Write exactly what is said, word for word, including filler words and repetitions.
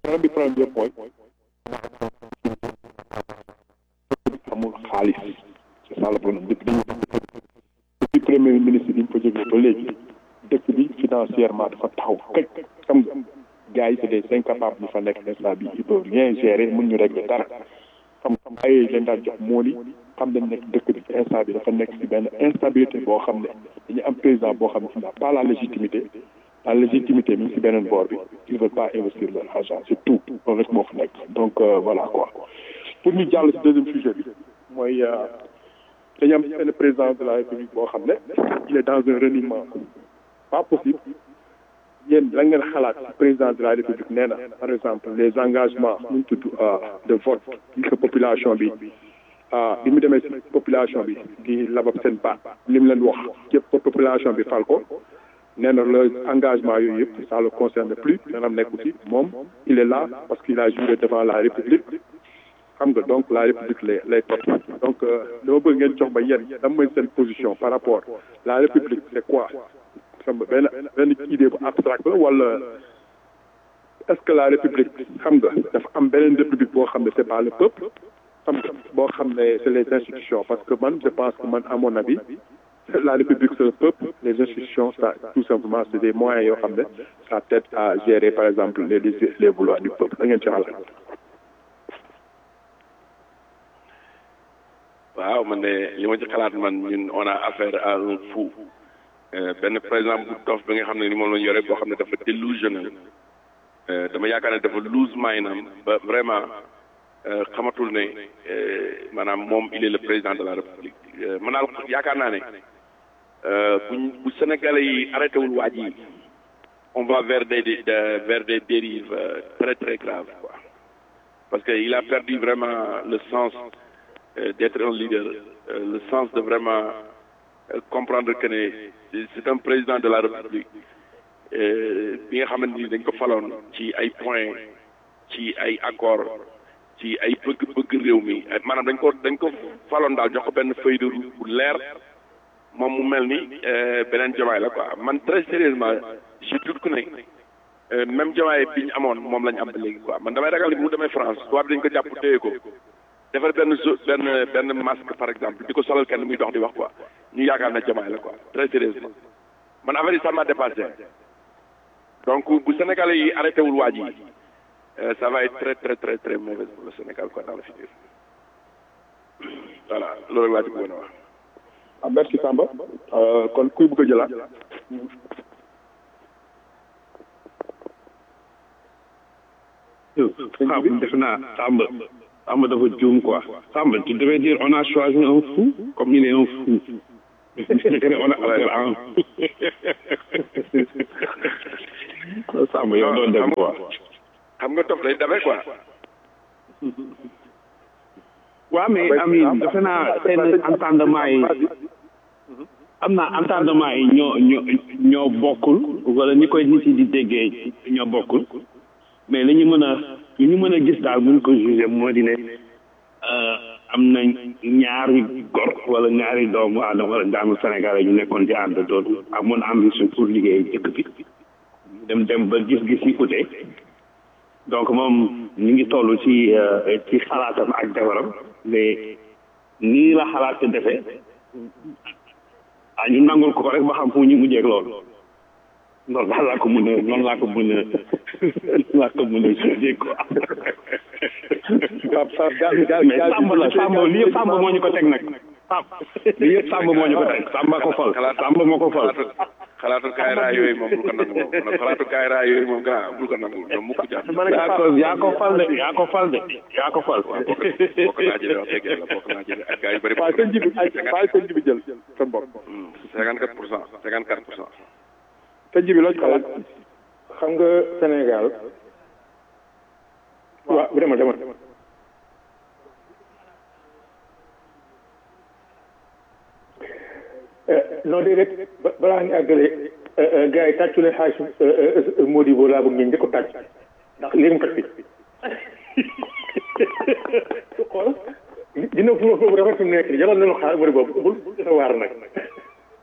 problème bi problème bi yëpp mooy amul xaalis c'est ça le problème depuis depuis premier ministre bi ñu fa jógee ba léegi dëkk bi financièrement dafa taxaw këj xam nga gars yi c'est des incapables ñu fa nekk instant bi ils peuvent rien gérer mun ñu régler dara xam xam ay leen daan jox mool yi xam nañ nekk dëkk bi instant bi dafa nekk ci benn instabilité boo xam ne dañu am président boo xam ne n'a pas la légitimité la légitimité mi ngi ci beneen boor bi ils veulent pas investir leur argent c'est tout loolu rek moo fa nekk donc euh, voilà quoi pour ñu jàll ci deuxième sujet bi mooy dañu am benn président de la république boo xam ne il est dans un reniement pas possible yéen la ngeen xalaat ci président de la république nee na par exemple les engagements ñu tudd de vote yi ko population bi bi mu demee ci population bi di labab seen baat li mu leen wax yëpp population bi fal ko nee na le engagement yooyu yëpp ça le concerne plus maanaam nekku ci moom il est là parce qu'il a juré devant la république xam nga donc la république lay lay topp donc dama bëgg ngeen jox ba yéen dama mooy seen position par rapport la république c'est quoi xam nga benn benn idée bu abstract la wala est-ce que la république xam nga dafa am beneen république boo xam ne c'est pas le peuple xam nga boo xam ne c'est les institutions parce que man je pense que man à mon avis la république c'est le peuple les institutions ça tout simplement c'est des moyens yoo xam ne ça t'aide à gérer par exemple les les vouloirs du peuple da ngeen ci xalaat. waaw man de li ma ci xalaat man ñun on a affaire à un fou benn par exemple bu dof bi nga xam ne ni moom la ñu yore boo xam ne dafa delusional dama yaakaar ne dafa lose mind am ba vraiment xamatul ne maanaam moom il est le président de la république man daal yaakaar naa ne buñ bu Sénégalais yi arrêté wul waaj yi on va vers des vers des dérives très très graves quoi parce que il a perdu vraiment le sens d'être un leader le sens de vraiment comprendre que ne c'est un président de la république bi nga xamante ni dañ ko faloon ci ay points ci ay accords ci ay bëgg-bëgg réew mi maanaam dañ ko dañ ko faloon daal jox ko benn feuille de route bu leer moom mu mel ni beneen Diomaye la quoi man très sérieusement je doute que ne même Diomaye bi ñu amoon moom la ñu am ba léegi quoi man damay ragal ni bu mu demee France tubaab bi dañ ko jàpp téye ko defar benn benn benn masque par exemple di ko solal kenn muy dox di wax quoi ñu yaakaar na Diomaye la quoi très sérieusement man affaire yi ça m'a dépassé donc bu Sénégalais yi arrêté wul waaj yi ça va être très très très très mauvais pour le Sénégal quoi dans le futur voilà loolu laa ci bëggoon a wax. ah merci Samba kon kuy bëgg a jëlaat. ah defe naa Samba Samba dafa juum quoi Samba tu devais dire on a choisi un fou comme il est un fou. on a affaire à un fou. Samba yow doon dem quoi. xam nga topp lay dabe quoi. waaw mais ami defe naa seen entendement yi am na entendement yi ñoo ñoo ñoo bokkul wala ni koy nit yi di déggee ñoo bokkul mais li ñu mën a li ñu mën a gis daal buñ ko jugé moo di ne am na ñaari gor wala ñaari doomu aadama wala daamu Sénégal ñu nekkoon di ànd doon amoon ambition pour liggéey dëkk bi dem dem ba gis-gis yi ute donc moom ñu ngi toll ci ci xalaatam ak defaram mais nii la xalaat te defee ah ñu nangul ko rek ba xam fu ñu mujjee ak loolu noonu daal laa ko mën a noonu laa ko mën a laa ko mën a jugé quoi. mais Samba la Samba lii yëpp Samba moo ñu ko teg nag Samba lii yëpp Samba moo ñu ko teg Samba ko fal Samba moo ko fal. xalaatu kaayra yooyu moom bul ko nangu moom xalaatu kaayra yooyu moom gaa bul ko nangu moom mukk jaar. yaa ko yaa ko fal de yaa ko fal de yaa ko fal. waaw bokk bokk naa jëlee wax dëgg yàlla bokk naa jëlee ak gars yu bëri. waaw sëñ ji bi waaw sëñ ji bi jël seen bopp. cinquante quatre pour cent cinquante quatre pour cent. sëñ ji bi loo ci xalaat. xam nga Sénégal. waaw demal demal. non déedéet balaa ñu àggale gars yi tàccu leen xaalis Modibo laa bëgg ngeen njëkk a tàcc ndax lii mu toj fi xool dina fu ma foofu dafa fi mu nekk nii yàlla nañu xaar Modibo bul bul dina waar nag